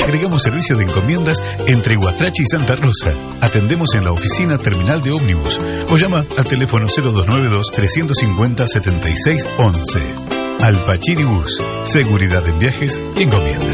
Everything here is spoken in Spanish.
agregamos servicio de encomiendas entre Huatrache y Santa Rosa. Atendemos en la oficina terminal de ómnibus o llama al teléfono 0292-350-7611. Alpachiri Bus, seguridad en viajes y encomiendas.